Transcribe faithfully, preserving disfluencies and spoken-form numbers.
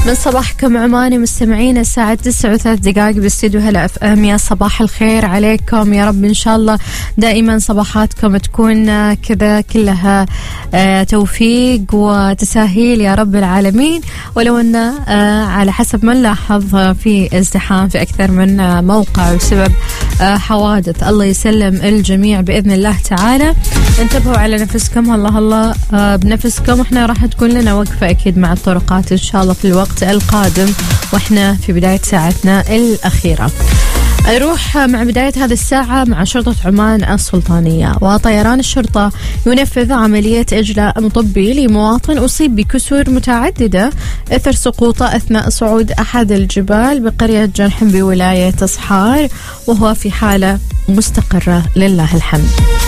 من صباحكم عماني مستمعين الساعة تسعة وثلاث دقائق باستديو هلا اف ام. يا صباح الخير عليكم، يا رب إن شاء الله دائما صباحاتكم تكون كذا كلها توفيق وتساهيل يا رب العالمين. ولو أن على حسب ما نلاحظ في ازدحام في أكثر من موقع بسبب حوادث، الله يسلم الجميع بإذن الله تعالى. انتبهوا على نفسكم، الله الله بنفسكم. احنا راح تكون لنا وقفة أكيد مع الطرقات إن شاء الله في الوقت القادم، واحنا في بداية ساعتنا الأخيرة. نروح مع بداية هذه الساعة مع شرطة عمان السلطانية. وطيران الشرطة ينفذ عملية إجلاء طبي لمواطن أصيب بكسور متعددة إثر سقوطه أثناء صعود أحد الجبال بقرية جنحم بولاية صحار، وهو في حالة مستقرة لله الحمد.